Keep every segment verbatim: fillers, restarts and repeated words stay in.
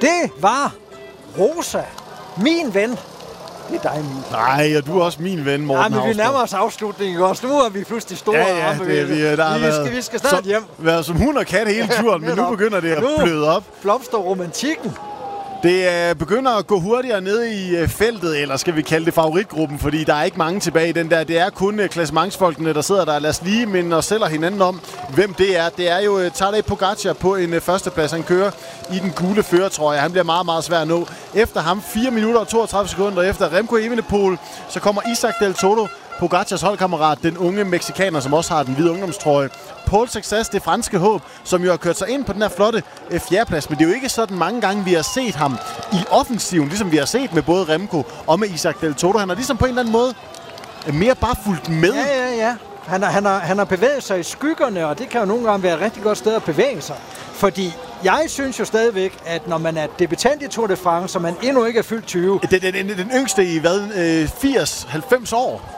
Det var Rosa, min ven. Det er dig, Emil. Nej, og du er også min ven, Morten. Nej, men vi nærmer os afslutningen også. Nu er vi pludselig store. Ja, ja, det er vi. Der har vi, været, skal, vi skal snart som, hjem. Været som hund og kat hele turen, men nu begynder det at bløde op. Blomster romantikken. Det øh, begynder at gå hurtigere ned i øh, feltet, eller skal vi kalde det favoritgruppen, fordi der er ikke mange tilbage i den der. Det er kun øh, klassementsfolkene, der sidder der. Lad os lige minde os selv og hinanden om, hvem det er. Det er jo øh, Tadej Pogačar på en øh, førsteplads. Han kører i den gule førertrøje. Han bliver meget, meget svær at nå. Efter ham fire minutter og toogtredive sekunder efter Remco Evenepoel, så kommer Isaac Del Toro, Pogacars holdkammerat, den unge mexikaner, som også har den hvide ungdomstrøje. Paul Success, det franske håb, som jo har kørt sig ind på den her flotte øh, fjerdeplads. Men det er jo ikke sådan mange gange, vi har set ham i offensiven, ligesom vi har set med både Remco og med Isaac Del Toro. Han har ligesom på en eller anden måde øh, mere bare fulgt med. Ja, ja, ja. Han har, han, har, han har bevæget sig i skyggerne, og det kan jo nogle gange være et rigtig godt sted at bevæge sig. Fordi jeg synes jo stadigvæk, at når man er debutant i Tour de France, og man endnu ikke er fyldt tyve... Den, den, den, den yngste i hvad? Øh, firs til halvfems år?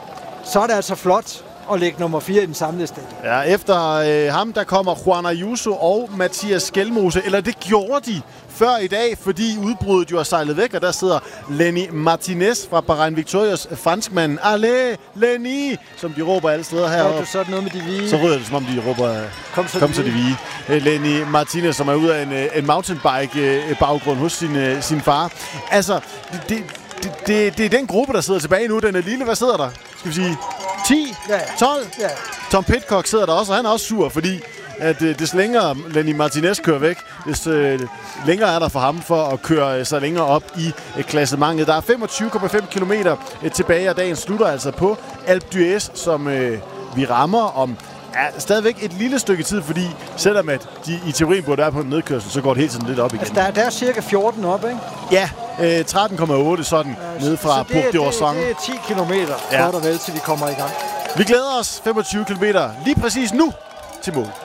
Så er det altså flot at lægge nummer fire i den samlede stat. Ja, efter øh, ham, der kommer Juan Ayuso og Mathias Skelmose. Eller det gjorde de før i dag, fordi udbruddet jo er sejlet væk, og der sidder Lenny Martinez fra Bahrain Victorious, franskmanden. Allez, Lenny, som de råber alle steder her. Ja, du så noget med de hvide. Så ryger det, som om de råber, kom så, kom de, så de hvide. Lenny Martinez, som er ude af en, en mountainbike-baggrund hos sin, sin far. Altså, det, det, det, det er den gruppe, der sidder tilbage nu. Den er lille. Hvad sidder der? Skal vi sige ti? Ja, ja. tolv? Ja. Tom Pidcock sidder der også, og han er også sur, fordi at øh, des længere Lenny Martinez kører væk, des øh, længere er der for ham for at køre øh, sig længere op i øh, klassementet. Der er femogtyve komma fem kilometer øh, tilbage, og dagen slutter altså på Alpe d'Huez, som øh, vi rammer om ja, stadigvæk et lille stykke tid, fordi selvom at de i teorien burde være på en nedkørsel, så går det hele tiden lidt op igen. Altså, der, der er cirka fjorten op, ikke? Ja, øh, tretten komma otte sådan ja, nede fra Port d'Orsang. Det er ti kilometer, ja. Godt og vel, til vi kommer i gang. Vi glæder os femogtyve kilometer lige præcis nu til mål.